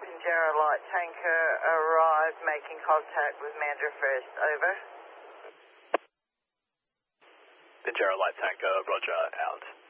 Pinjarra light tanker arrived, making contact with Mandurah first. Over. Pinjarra light tanker, roger, out.